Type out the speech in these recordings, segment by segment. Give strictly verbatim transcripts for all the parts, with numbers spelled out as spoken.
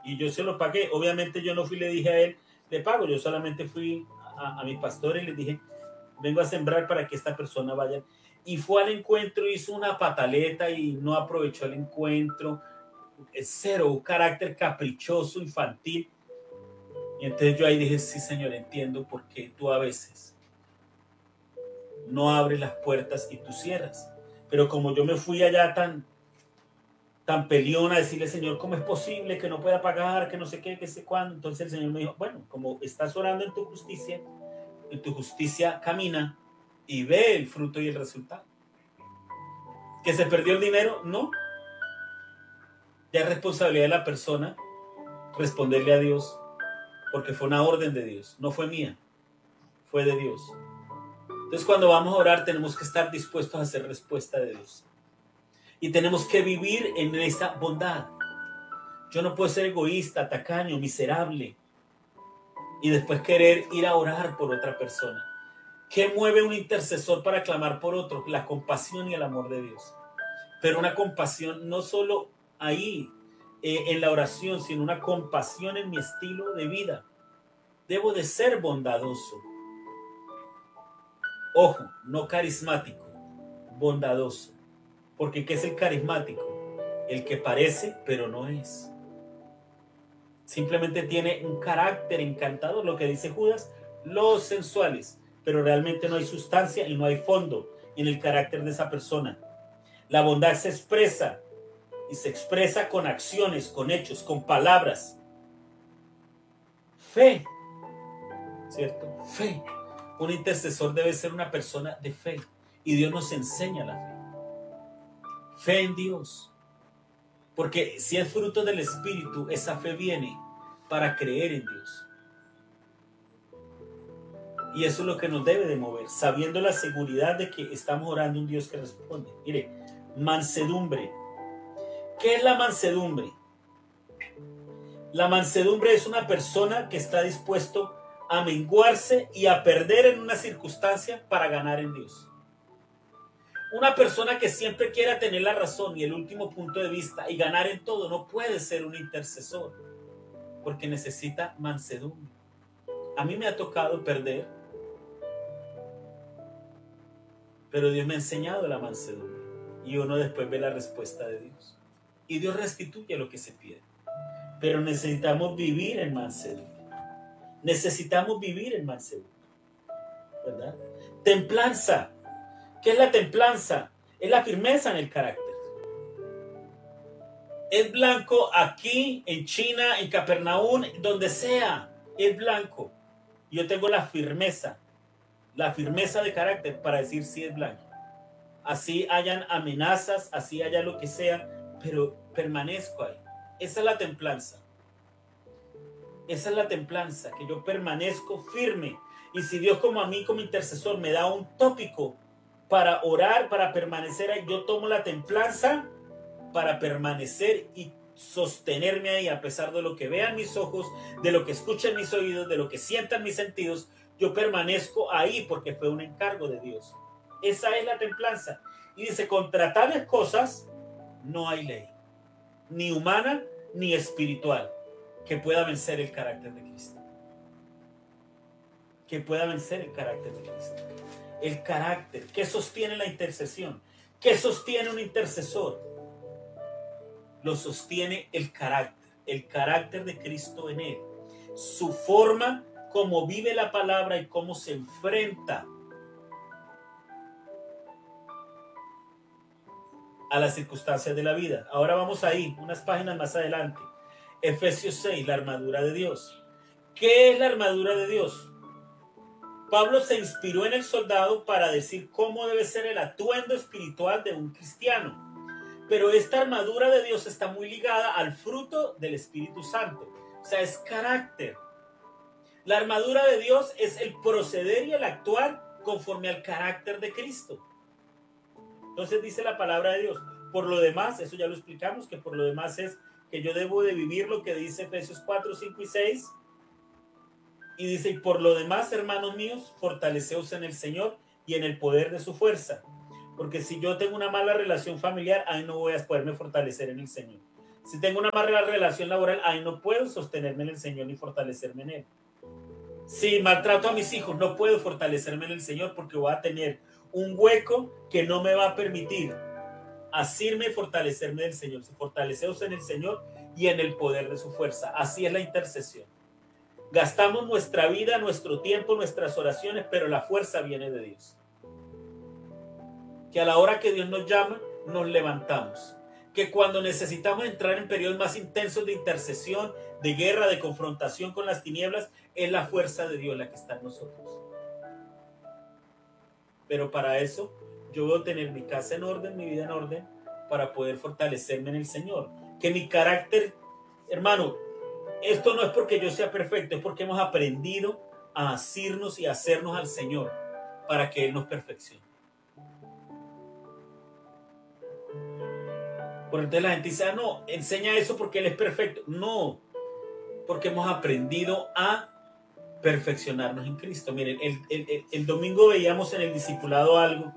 y yo se lo pagué. Obviamente yo no fui y le dije a él, le pago, yo solamente fui a, a mi pastor y le dije, vengo a sembrar para que esta persona vaya. Y fue al encuentro, hizo una pataleta y no aprovechó el encuentro. Es cero, un carácter caprichoso, infantil. Y entonces yo ahí dije, sí, Señor, entiendo por qué tú a veces no abres las puertas y tú cierras. Pero como yo me fui allá tan, tan peleón a decirle, Señor, ¿cómo es posible que no pueda pagar, que no sé qué, que sé cuándo? Entonces el Señor me dijo, bueno, como estás orando en tu justicia, en tu justicia camina y ve el fruto y el resultado. ¿Que se perdió el dinero? No. Ya es responsabilidad de la persona responderle a Dios, porque fue una orden de Dios, no fue mía, fue de Dios. Entonces cuando vamos a orar tenemos que estar dispuestos a hacer respuesta de Dios. Y tenemos que vivir en esa bondad. Yo no puedo ser egoísta, tacaño, miserable y después querer ir a orar por otra persona. ¿Qué mueve un intercesor para clamar por otro? La compasión y el amor de Dios. Pero una compasión no solo ahí eh, en la oración, sino una compasión en mi estilo de vida. Debo de ser bondadoso. Ojo, no carismático, bondadoso. Porque ¿qué es el carismático? El que parece, pero no es. Simplemente tiene un carácter encantador, lo que dice Judas, los sensuales, pero realmente no hay sustancia y no hay fondo en el carácter de esa persona. La bondad se expresa y se expresa con acciones, con hechos, con palabras. Fe, ¿cierto? Fe. Un intercesor debe ser una persona de fe y Dios nos enseña la fe. Fe en Dios. Porque si es fruto del Espíritu, esa fe viene para creer en Dios. Y eso es lo que nos debe de mover, sabiendo la seguridad de que estamos orando a un Dios que responde. Mire, mansedumbre. ¿Qué es la mansedumbre? La mansedumbre es una persona que está dispuesto a menguarse y a perder en una circunstancia para ganar en Dios. Una persona que siempre quiera tener la razón y el último punto de vista y ganar en todo no puede ser un intercesor porque necesita mansedumbre. A mí me ha tocado perder, pero Dios me ha enseñado la mansedumbre y uno después ve la respuesta de Dios y Dios restituye lo que se pide. Pero necesitamos vivir en mansedumbre. Necesitamos vivir en mansedumbre, ¿verdad? Templanza. ¿Qué es la templanza? Es la firmeza en el carácter. Es blanco aquí, en China, en Capernaum, donde sea. Es blanco. Yo tengo la firmeza, la firmeza de carácter para decir si es blanco. Así hayan amenazas, así haya lo que sea, pero permanezco ahí. Esa es la templanza. Esa es la templanza, que yo permanezco firme. Y si Dios como a mí, como intercesor, me da un tópico para orar, para permanecer ahí, yo tomo la templanza para permanecer y sostenerme ahí a pesar de lo que vean mis ojos, de lo que escuchen mis oídos, de lo que sientan mis sentidos. Yo permanezco ahí porque fue un encargo de Dios. Esa es la templanza. Y dice, contra tales cosas no hay ley, ni humana ni espiritual, que pueda vencer el carácter de Cristo. Que pueda vencer el carácter de Cristo. El carácter. ¿Qué sostiene la intercesión? ¿Qué sostiene un intercesor? Lo sostiene el carácter. El carácter de Cristo en él. Su forma, cómo vive la palabra y cómo se enfrenta a las circunstancias de la vida. Ahora vamos ahí, unas páginas más adelante. Efesios seis, la armadura de Dios. ¿Qué es la armadura de Dios? Pablo se inspiró en el soldado para decir cómo debe ser el atuendo espiritual de un cristiano. Pero esta armadura de Dios está muy ligada al fruto del Espíritu Santo. O sea, es carácter. La armadura de Dios es el proceder y el actuar conforme al carácter de Cristo. Entonces dice la palabra de Dios. Por lo demás, eso ya lo explicamos, que por lo demás es que yo debo de vivir lo que dice Efesios cuatro, cinco y seis. Y dice, y por lo demás, hermanos míos, fortaleceos en el Señor y en el poder de su fuerza. Porque si yo tengo una mala relación familiar, ahí no voy a poderme fortalecer en el Señor. Si tengo una mala relación laboral, ahí no puedo sostenerme en el Señor ni fortalecerme en Él. Si maltrato a mis hijos, no puedo fortalecerme en el Señor porque voy a tener un hueco que no me va a permitir asirme y fortalecerme del Señor. Si fortaleceos en el Señor y en el poder de su fuerza. Así es la intercesión. Gastamos nuestra vida, nuestro tiempo, nuestras oraciones, pero la fuerza viene de Dios. Que a la hora que Dios nos llama, nos levantamos. Que cuando necesitamos entrar en periodos más intensos de intercesión, de guerra, de confrontación con las tinieblas, es la fuerza de Dios la que está en nosotros. Pero para eso, yo debo tener mi casa en orden, mi vida en orden, para poder fortalecerme en el Señor. Que mi carácter, hermano, esto no es porque yo sea perfecto, es porque hemos aprendido a asirnos y a hacernos al Señor para que Él nos perfeccione. Por entonces la gente dice, ah, no, enseña eso porque Él es perfecto. No, porque hemos aprendido a perfeccionarnos en Cristo. Miren, el, el, el, el domingo veíamos en el discipulado algo.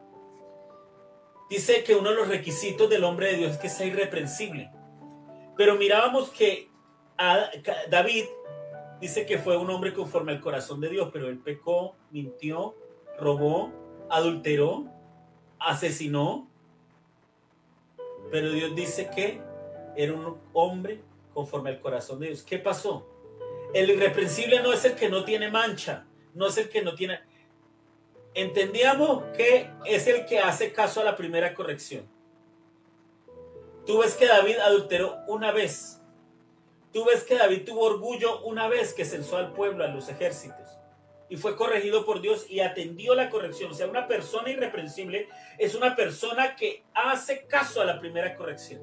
Dice que uno de los requisitos del hombre de Dios es que sea irreprensible. Pero mirábamos que a David dice que fue un hombre conforme al corazón de Dios, pero él pecó, mintió, robó, adulteró, asesinó. Pero Dios dice que era un hombre conforme al corazón de Dios. ¿Qué pasó? El irreprensible no es el que no tiene mancha, no es el que no tiene... Entendíamos que es el que hace caso a la primera corrección. Tú ves que David adulteró una vez. Tú ves que David tuvo orgullo una vez que censó al pueblo, a los ejércitos. Y fue corregido por Dios y atendió la corrección. O sea, una persona irreprensible es una persona que hace caso a la primera corrección.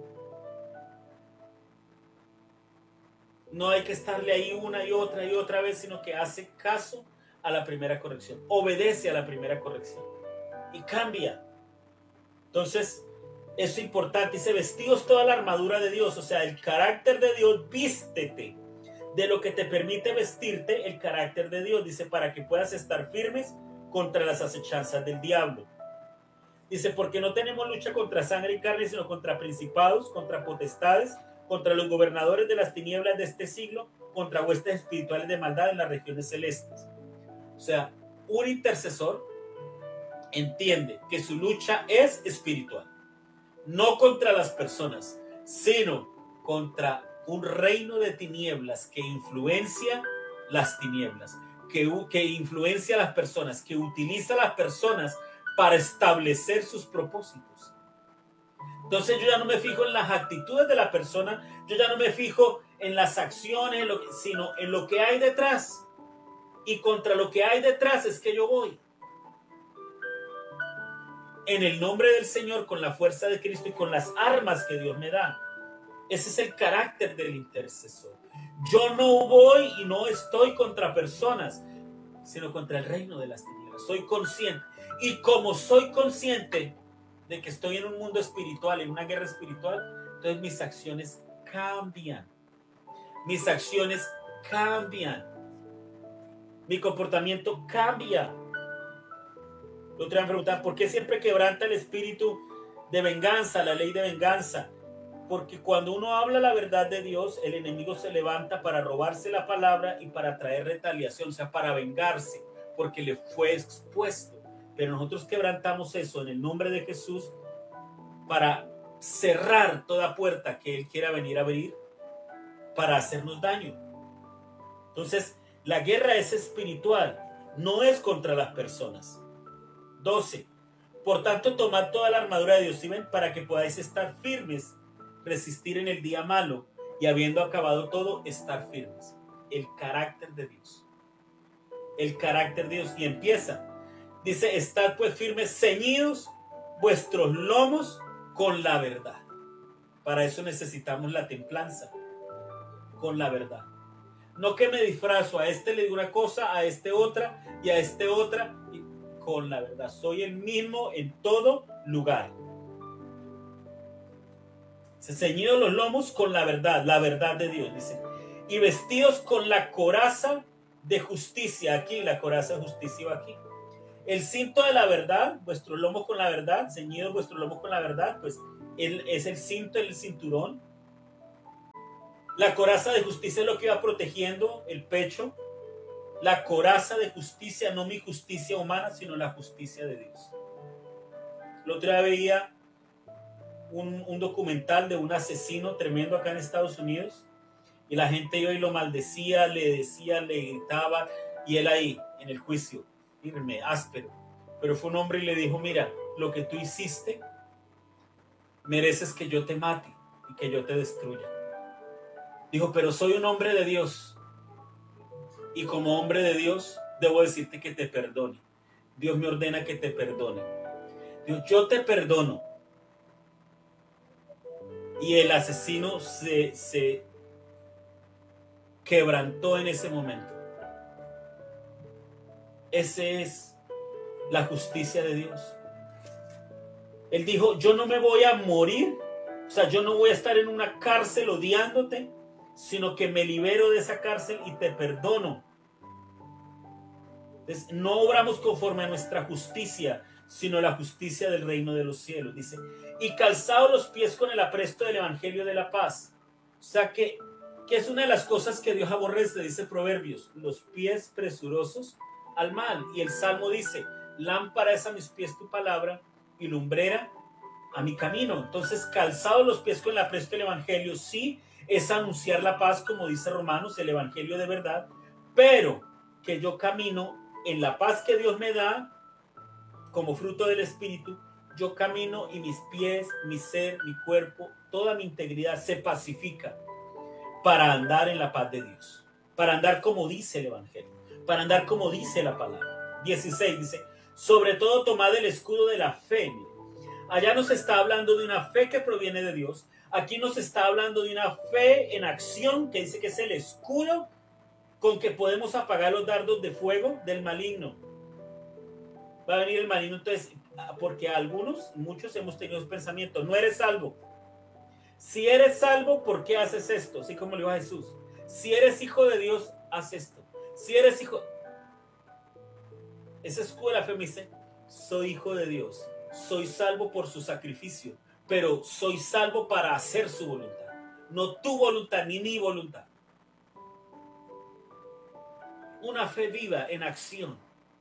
No hay que estarle ahí una y otra y otra vez, sino que hace caso a la primera corrección. Obedece a la primera corrección. Y cambia. Entonces, eso es importante. Dice, vestidos toda la armadura de Dios. O sea, el carácter de Dios, vístete de lo que te permite vestirte el carácter de Dios. Dice, para que puedas estar firmes contra las acechanzas del diablo. Dice, porque no tenemos lucha contra sangre y carne, sino contra principados, contra potestades, contra los gobernadores de las tinieblas de este siglo, contra huestes espirituales de maldad en las regiones celestes. O sea, un intercesor entiende que su lucha es espiritual. No contra las personas, sino contra un reino de tinieblas que influencia las tinieblas, que, que influencia a las personas, que utiliza a las personas para establecer sus propósitos. Entonces yo ya no me fijo en las actitudes de la persona, yo ya no me fijo en las acciones, en lo que, sino en lo que hay detrás. Y contra lo que hay detrás es que yo voy. En el nombre del Señor, con la fuerza de Cristo y con las armas que Dios me da. Ese es el carácter del intercesor. Yo no voy y no estoy contra personas, sino contra el reino de las tinieblas. Soy consciente. Y como soy consciente de que estoy en un mundo espiritual, en una guerra espiritual, entonces mis acciones cambian. Mis acciones cambian. Mi comportamiento cambia. Otra vez me preguntan, ¿por qué siempre quebranta el espíritu de venganza, la ley de venganza? Porque cuando uno habla la verdad de Dios, el enemigo se levanta para robarse la palabra y para traer retaliación, o sea, para vengarse, porque le fue expuesto. Pero nosotros quebrantamos eso en el nombre de Jesús para cerrar toda puerta que Él quiera venir a abrir para hacernos daño. Entonces, la guerra es espiritual, no es contra las personas. doce. Por tanto, tomad toda la armadura de Dios, ¿sí ven? Para que podáis estar firmes, resistir en el día malo y habiendo acabado todo, estar firmes. El carácter de Dios. El carácter de Dios. Y empieza. Dice, estad pues firmes, ceñidos vuestros lomos con la verdad. Para eso necesitamos la templanza. Con la verdad. No que me disfrazo, a este le digo una cosa, a este otra y a este otra. Y con la verdad. Soy el mismo en todo lugar. Se ceñidos los lomos con la verdad, la verdad de Dios, dice. Y vestidos con la coraza de justicia. Aquí, la coraza de justicia va aquí. El cinto de la verdad, vuestros lomos con la verdad, ceñidos vuestros lomos con la verdad, pues él es el cinto, el cinturón. La coraza de justicia es lo que iba protegiendo el pecho. La coraza de justicia, no mi justicia humana, sino la justicia de Dios. El otro día veía un, un documental de un asesino tremendo acá en Estados Unidos, y la gente iba y lo maldecía, le decía, le gritaba, y él ahí, en el juicio, firme, áspero. Pero fue un hombre y le dijo, mira, lo que tú hiciste, mereces que yo te mate y que yo te destruya. Dijo, pero soy un hombre de Dios, y como hombre de Dios, debo decirte que te perdone. Dios me ordena que te perdone. Dios, yo te perdono. Y el asesino se, se quebrantó en ese momento. Esa es la justicia de Dios. Él dijo, yo no me voy a morir, o sea, yo no voy a estar en una cárcel odiándote, sino que me libero de esa cárcel y te perdono. Entonces, no obramos conforme a nuestra justicia, sino la justicia del reino de los cielos. Dice, y calzados los pies con el apresto del evangelio de la paz. O sea que, que es una de las cosas que Dios aborrece, dice Proverbios, los pies presurosos al mal. Y el Salmo dice, lámpara es a mis pies tu palabra y lumbrera a mi camino. Entonces, calzados los pies con el apresto del evangelio, sí, es anunciar la paz, como dice Romanos, el evangelio de verdad, pero que yo camino en la paz que Dios me da como fruto del Espíritu. Yo camino y mis pies, mi ser, mi cuerpo, toda mi integridad se pacifica para andar en la paz de Dios, para andar como dice el evangelio, para andar como dice la palabra. dieciséis dice, sobre todo tomad el escudo de la fe. Mire, allá nos está hablando de una fe que proviene de Dios. Aquí nos está hablando de una fe en acción, que dice que es el escudo con que podemos apagar los dardos de fuego del maligno. Va a venir el maligno, entonces, porque algunos, muchos hemos tenido pensamientos, no eres salvo. Si eres salvo, ¿por qué haces esto? Así como le dijo a Jesús. Si eres hijo de Dios, haz esto. Si eres hijo... Esa escudo de la fe me dice, soy hijo de Dios, soy salvo por su sacrificio, pero soy salvo para hacer su voluntad. No tu voluntad, ni mi voluntad. Una fe viva en acción,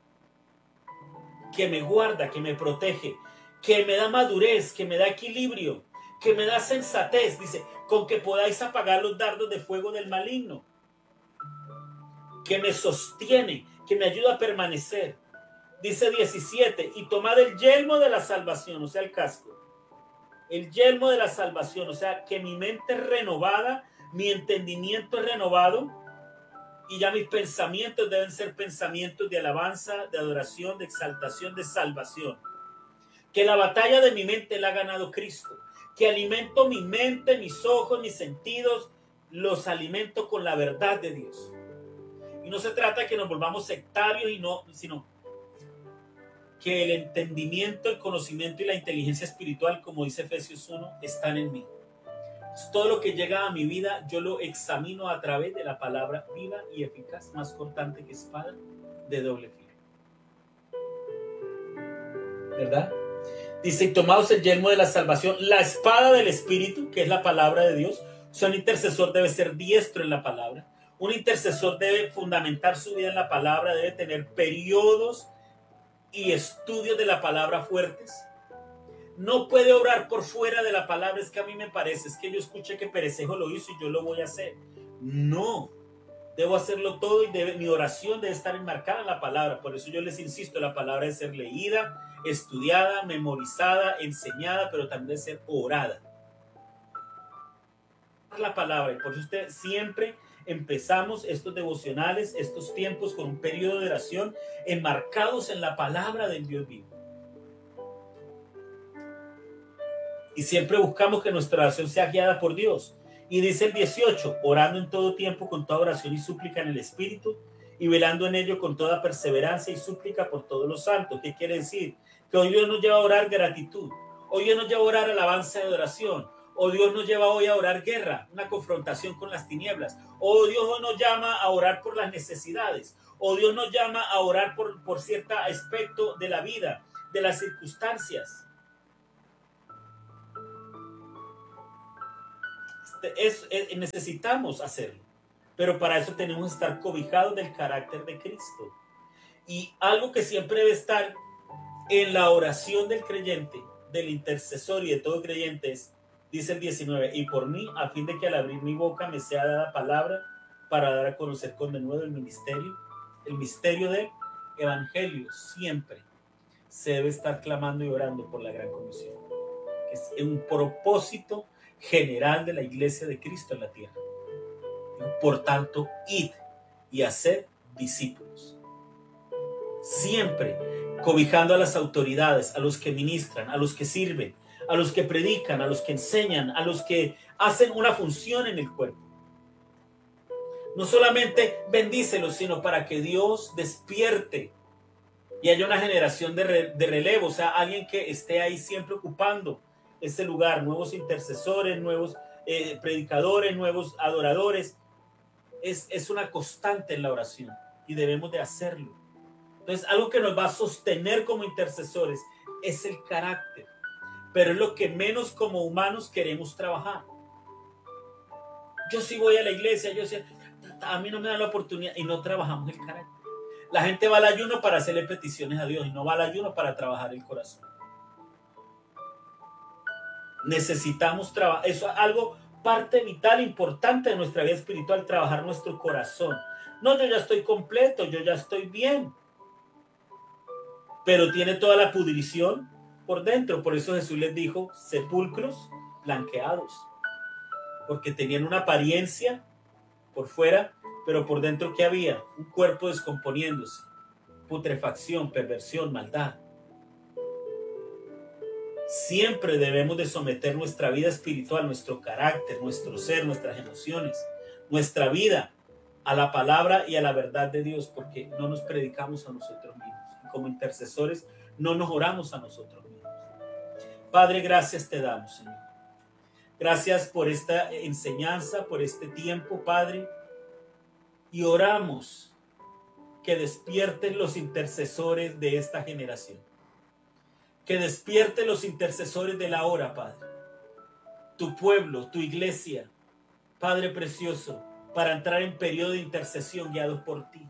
que me guarda, que me protege, que me da madurez, que me da equilibrio, que me da sensatez, dice, con que podáis apagar los dardos de fuego del maligno, que me sostiene, que me ayuda a permanecer. Dice diecisiete, y tomad el yelmo de la salvación, o sea, el casco, el yelmo de la salvación, o sea, que mi mente es renovada, mi entendimiento es renovado, y ya mis pensamientos deben ser pensamientos de alabanza, de adoración, de exaltación, de salvación. Que la batalla de mi mente la ha ganado Cristo. Que alimento mi mente, mis ojos, mis sentidos, los alimento con la verdad de Dios. Y no se trata de que nos volvamos sectarios, y no, sino que el entendimiento, el conocimiento y la inteligencia espiritual, como dice Efesios uno, están en mí. Todo lo que llega a mi vida, yo lo examino a través de la palabra viva y eficaz, más cortante que espada de doble filo. ¿Verdad? Dice, tomaos el yelmo de la salvación, la espada del Espíritu, que es la palabra de Dios. O sea, un intercesor debe ser diestro en la palabra. Un intercesor debe fundamentar su vida en la palabra, debe tener periodos y estudios de la palabra fuertes. No puede orar por fuera de la palabra, es que a mí me parece, es que yo escuché que Perecejo lo hizo y yo lo voy a hacer. No, debo hacerlo todo, y debe, mi oración debe estar enmarcada en la palabra. Por eso yo les insisto, la palabra debe ser leída, estudiada, memorizada, enseñada, pero también debe ser orada. La palabra, y por eso usted siempre empezamos estos devocionales, estos tiempos con un periodo de oración enmarcados en la palabra del Dios vivo. Y siempre buscamos que nuestra oración sea guiada por Dios. Y dice el dieciocho, orando en todo tiempo con toda oración y súplica en el Espíritu, y velando en ello con toda perseverancia y súplica por todos los santos. ¿Qué quiere decir? Que hoy Dios nos lleva a orar gratitud. Hoy Dios nos lleva a orar alabanza de adoración. O Dios nos lleva hoy a orar guerra, una confrontación con las tinieblas. O Dios hoy nos llama a orar por las necesidades. O Dios nos llama a orar por, por cierto aspecto de la vida, de las circunstancias. es, es, necesitamos hacerlo, pero para eso tenemos que estar cobijados del carácter de Cristo. Y algo que siempre debe estar en la oración del creyente, del intercesor y de todo creyente es, dice el diecinueve, y por mí, a fin de que al abrir mi boca me sea dada palabra para dar a conocer con denuedo el ministerio, el misterio del evangelio. Siempre se debe estar clamando y orando por la gran comisión, que es un propósito general de la iglesia de Cristo en la tierra. Por tanto, id y haced discípulos. Siempre cobijando a las autoridades, a los que ministran, a los que sirven, a los que predican, a los que enseñan, a los que hacen una función en el cuerpo. No solamente bendícelos, sino para que Dios despierte y haya una generación de, re, de relevo, o sea, alguien que esté ahí siempre ocupando ese lugar, nuevos intercesores, nuevos eh, predicadores, nuevos adoradores. Es, es una constante en la oración y debemos de hacerlo. Entonces, algo que nos va a sostener como intercesores es el carácter, pero es lo que menos como humanos queremos trabajar. Yo sí voy a la iglesia, yo sí, a mí no me dan la oportunidad y no trabajamos el carácter. La gente va al ayuno para hacerle peticiones a Dios y no va al ayuno para trabajar el corazón. Necesitamos trabajar, eso es algo, parte vital, importante de nuestra vida espiritual, trabajar nuestro corazón. No, yo ya estoy completo, yo ya estoy bien, pero tiene toda la pudrición por dentro. Por eso Jesús les dijo sepulcros blanqueados, porque tenían una apariencia por fuera, pero por dentro ¿qué había? Un cuerpo descomponiéndose, putrefacción, perversión, maldad. Siempre debemos de someter nuestra vida espiritual, nuestro carácter, nuestro ser, nuestras emociones, nuestra vida a la palabra y a la verdad de Dios, porque no nos predicamos a nosotros mismos. Como intercesores no nos oramos a nosotros mismos. Padre, gracias te damos, Señor. Gracias por esta enseñanza, por este tiempo, Padre. Y oramos que despierten los intercesores de esta generación. Que despierten los intercesores de la hora, Padre. Tu pueblo, tu iglesia, Padre precioso, para entrar en periodo de intercesión guiados por ti.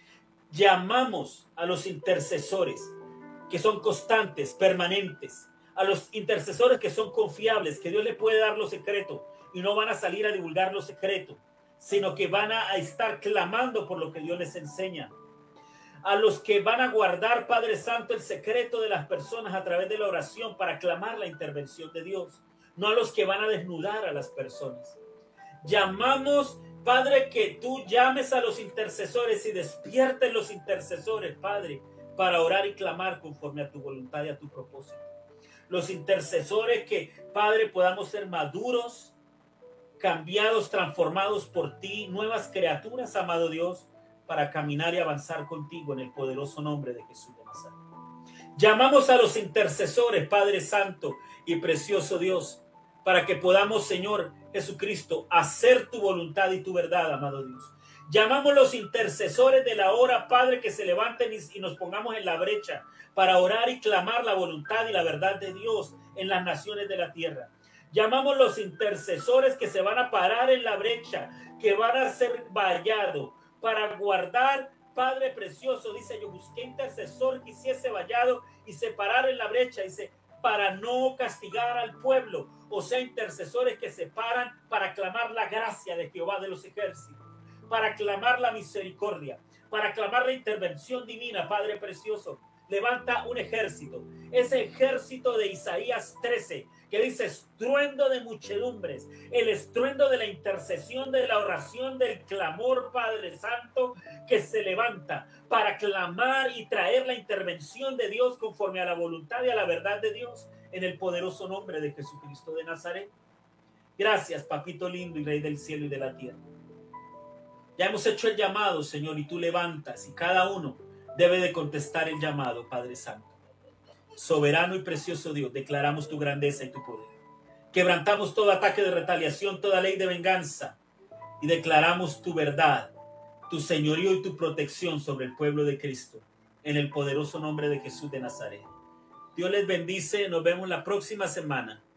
Llamamos a los intercesores que son constantes, permanentes, a los intercesores que son confiables, que Dios le puede dar los secretos y no van a salir a divulgar los secretos, sino que van a estar clamando por lo que Dios les enseña. A los que van a guardar, Padre Santo, el secreto de las personas a través de la oración para clamar la intervención de Dios, no a los que van a desnudar a las personas. Llamamos, Padre, que tú llames a los intercesores y despierten los intercesores, Padre, para orar y clamar conforme a tu voluntad y a tu propósito. Los intercesores que, Padre, podamos ser maduros, cambiados, transformados por ti, nuevas criaturas, amado Dios, para caminar y avanzar contigo en el poderoso nombre de Jesús de Nazaret. Llamamos a los intercesores, Padre Santo y precioso Dios, para que podamos, Señor Jesucristo, hacer tu voluntad y tu verdad, amado Dios. Llamamos los intercesores de la hora, Padre, que se levanten y nos pongamos en la brecha para orar y clamar la voluntad y la verdad de Dios en las naciones de la tierra. Llamamos los intercesores que se van a parar en la brecha, que van a ser vallados para guardar, Padre precioso, dice, yo busqué intercesor que hiciese vallado y se parara en la brecha, dice, para no castigar al pueblo, o sea, intercesores que se paran para clamar la gracia de Jehová de los ejércitos, para clamar la misericordia, para clamar la intervención divina, Padre precioso. Levanta un ejército, ese ejército de Isaías trece, que dice estruendo de muchedumbres, el estruendo de la intercesión, de la oración, del clamor, Padre Santo, que se levanta para clamar y traer la intervención de Dios conforme a la voluntad y a la verdad de Dios en el poderoso nombre de Jesucristo de Nazaret. Gracias, papito lindo y rey del cielo y de la tierra. Ya hemos hecho el llamado, Señor, y tú levantas y cada uno debe de contestar el llamado, Padre Santo. Soberano y precioso Dios, declaramos tu grandeza y tu poder. Quebrantamos todo ataque de retaliación, toda ley de venganza y declaramos tu verdad, tu señorío y tu protección sobre el pueblo de Cristo en el poderoso nombre de Jesús de Nazaret. Dios les bendice. Nos vemos la próxima semana